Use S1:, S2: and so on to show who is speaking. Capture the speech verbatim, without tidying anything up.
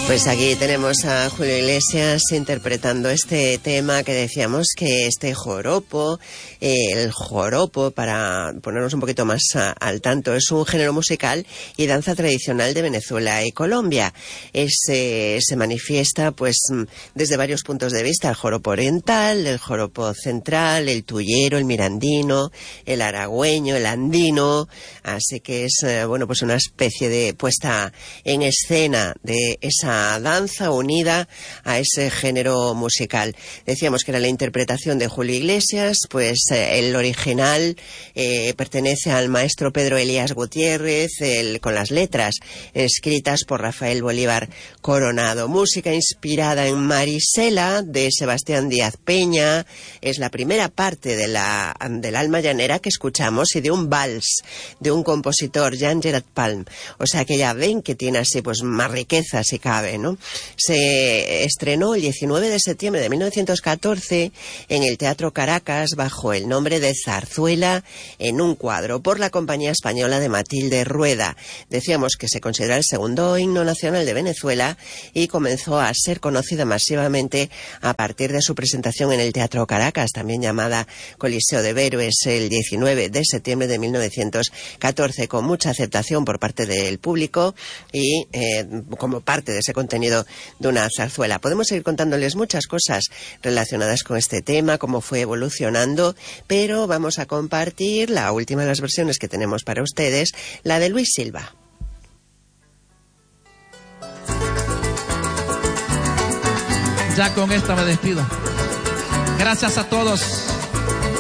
S1: Pues aquí tenemos a Julio Iglesias interpretando este tema que decíamos que este joropo, eh, el joropo, para ponernos un poquito más a, al tanto, es un género musical y danza tradicional de Venezuela y Colombia. Es, eh, se manifiesta pues desde varios puntos de vista: el joropo oriental, el joropo central, el tuyero, el mirandino, el aragüeño, el andino. Así que es eh, bueno pues una especie de puesta en escena de esa danza unida a ese género musical. Decíamos que era la interpretación de Julio Iglesias, pues eh, el original eh, pertenece al maestro Pedro Elías Gutiérrez, el, con las letras escritas por Rafael Bolívar Coronado. Música inspirada en Marisela, de Sebastián Díaz Peña. Es la primera parte de la, del Alma Llanera que escuchamos, y de un vals de un compositor, Jan Gerard Palm. O sea que ya ven que tiene así pues más riqueza si cabe, ¿no? Se estrenó el diecinueve de septiembre de mil novecientos catorce en el Teatro Caracas bajo el nombre de Zarzuela en un cuadro, por la Compañía Española de Matilde Rueda. Decíamos que se considera el segundo himno nacional de Venezuela y comenzó a ser conocida masivamente a partir de su presentación en el Teatro Caracas, también llamada Coliseo de Héroes, el diecinueve de septiembre de mil novecientos catorce, con mucha aceptación por parte del público y eh, como parte de ese contenido de una zarzuela. Podemos seguir contándoles muchas cosas relacionadas con este tema, cómo fue evolucionando, pero vamos a compartir la última de las versiones que tenemos para ustedes, la de Luis Silva.
S2: Ya con esta me despido. Gracias a todos.